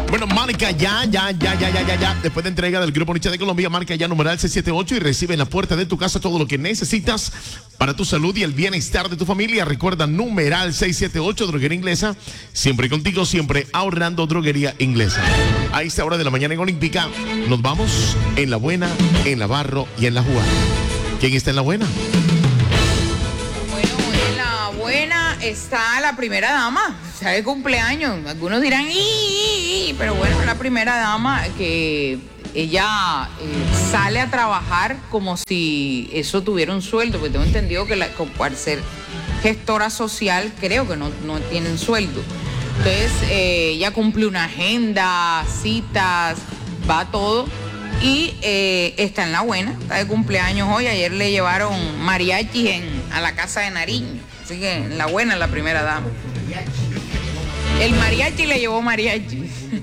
Bueno, marca ya. Después de entrega del Grupo Niche de Colombia, marca ya numeral 678 y recibe en la puerta de tu casa todo lo que necesitas para tu salud y el bienestar de tu familia. Recuerda, numeral 678, Droguería Inglesa. Siempre contigo, siempre ahorrando. Droguería Inglesa. A esta hora de la mañana en Olímpica, nos vamos en la buena, en la barro y en la jugada. ¿Quién está en la buena? Bueno, en la buena está la primera dama. Está de cumpleaños. Algunos dirán, pero bueno, la primera dama que ella sale a trabajar como si eso tuviera un sueldo, porque tengo entendido que al ser gestora social, creo que no tienen sueldo. Entonces, ella cumple una agenda, citas, va a todo. Y está en la buena, está de cumpleaños hoy. Ayer le llevaron mariachi a la casa de Nariño. Así que en la buena es la primera dama. El mariachi le llevó mariachi.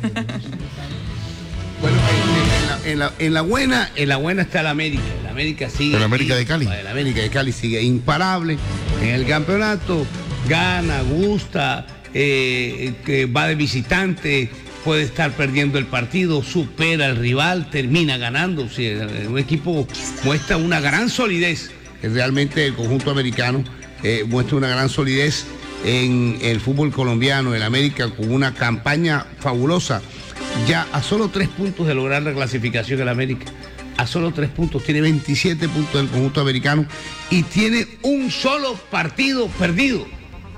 Bueno, en la buena está la América. La América sigue. ¿El América de Cali? El América de Cali sigue imparable en el campeonato. Gana, gusta, que va de visitante. Puede estar perdiendo el partido, supera al rival, termina ganando. O sea, un equipo muestra una gran solidez. Realmente el conjunto americano muestra una gran solidez en el fútbol colombiano, el América, con una campaña fabulosa. Ya a solo 3 puntos de lograr la clasificación del América. A solo 3 puntos. Tiene 27 puntos del conjunto americano y tiene un solo partido perdido.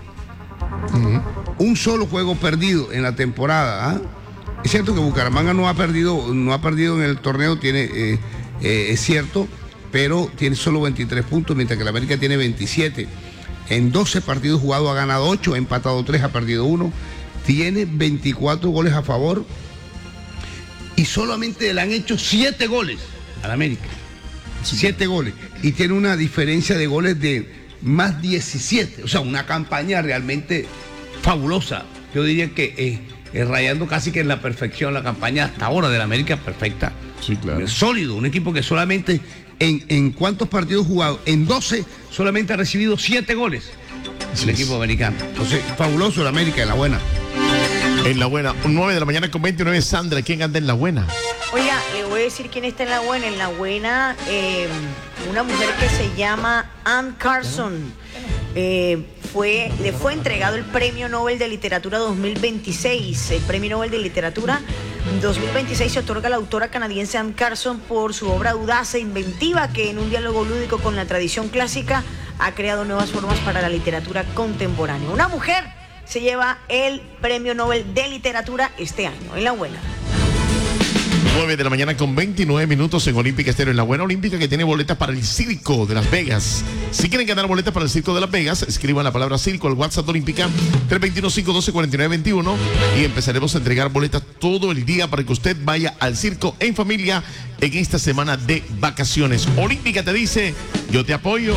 Un solo juego perdido en la temporada. ¿Ah? Es cierto que Bucaramanga no ha perdido en el torneo, es cierto, pero tiene solo 23 puntos, mientras que el América tiene 27. En 12 partidos jugados ha ganado 8, ha empatado 3, ha perdido 1. Tiene 24 goles a favor y solamente le han hecho 7 goles al América. 7 goles. Y tiene una diferencia de goles de más 17. O sea, una campaña realmente fabulosa. Yo diría que rayando casi que en la perfección la campaña hasta ahora del América, perfecta. Sí, claro. Sólido, un equipo que solamente en cuántos partidos jugados, en 12 solamente ha recibido 7 goles. El equipo americano. Entonces, fabuloso el América en la buena. En la buena, 9 de la mañana con 29, Sandra, ¿quién anda en la buena? Oiga, le voy a decir quién está en la buena. En la buena, una mujer que se llama Anne Carson. Le fue entregado el Premio Nobel de Literatura 2026. El Premio Nobel de Literatura 2026 se otorga a la autora canadiense Anne Carson por su obra audaz e inventiva que en un diálogo lúdico con la tradición clásica ha creado nuevas formas para la literatura contemporánea. Una mujer se lleva el Premio Nobel de Literatura este año, en la buena. 9 de la mañana con 29 minutos en Olímpica Estéreo, en la buena Olímpica, que tiene boletas para el Circo de Las Vegas. Si quieren ganar boletas para el Circo de Las Vegas, escriban la palabra Circo al WhatsApp de Olímpica 321-512-4921 y empezaremos a entregar boletas todo el día para que usted vaya al circo en familia en esta semana de vacaciones. Olímpica te dice, yo te apoyo.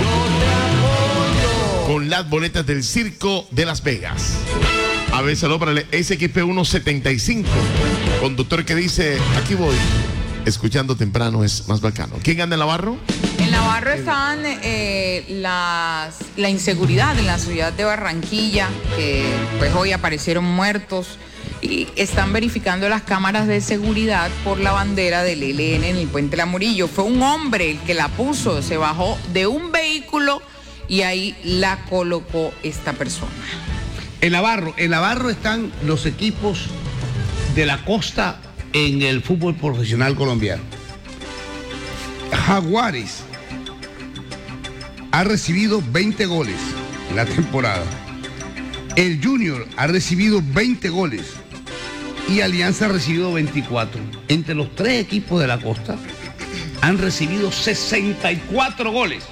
Con las boletas del Circo de Las Vegas. A ver, saludo para el SXP175, conductor que dice, aquí voy, escuchando temprano es más bacano. ¿Quién anda en Navarro? En Navarro están la inseguridad en la ciudad de Barranquilla, que pues hoy aparecieron muertos y están verificando las cámaras de seguridad por la bandera del ELN en el Puente La Murillo. Fue un hombre el que la puso, se bajó de un vehículo y ahí la colocó esta persona. En Navarro están los equipos de la costa en el fútbol profesional colombiano. Jaguares ha recibido 20 goles en la temporada. El Junior ha recibido 20 goles y Alianza ha recibido 24. Entre los 3 equipos de la costa han recibido 64 goles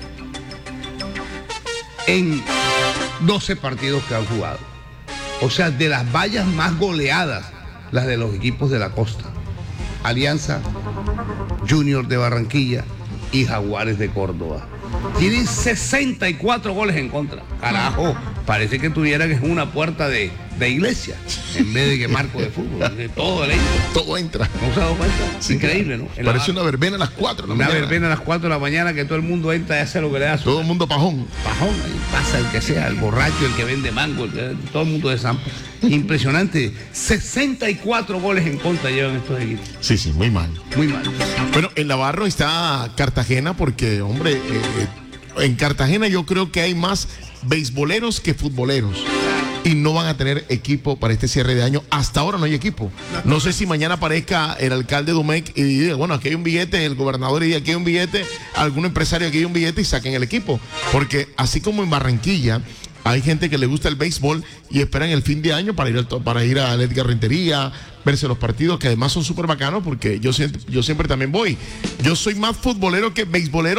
en 12 partidos que han jugado. O sea, de las vallas más goleadas, las de los equipos de la costa. Alianza, Junior de Barranquilla y Jaguares de Córdoba. Tienen 64 goles en contra. Carajo, parece que tuvieran una puerta de iglesia, en vez de que marco de fútbol. Todo entra. Todo entra. ¿No se ha dado cuenta? Sí, increíble, ¿no? Parece una verbena a las 4 de la Una mañana. verbena a las 4 de la mañana que todo el mundo entra y hace lo que le da su Todo el mundo pajón. pajón, ahí pasa el que sea, el borracho, el que vende mango, todo el mundo de Zampa. Impresionante. 64 goles en contra llevan estos equipos. Sí, muy mal. Muy mal. Bueno, en Navarro está Cartagena porque, hombre, en Cartagena yo creo que hay más beisboleros que futboleros. Y no van a tener equipo para este cierre de año. Hasta ahora no hay equipo. No sé si mañana aparezca el alcalde Domecq y diga, bueno, aquí hay un billete, el gobernador y diga, aquí hay un billete, algún empresario, aquí hay un billete y saquen el equipo. Porque así como en Barranquilla hay gente que le gusta el béisbol y esperan el fin de año para ir a Edgar Rentería, verse los partidos, que además son súper bacanos porque yo siempre también voy. Yo soy más futbolero que beisbolero.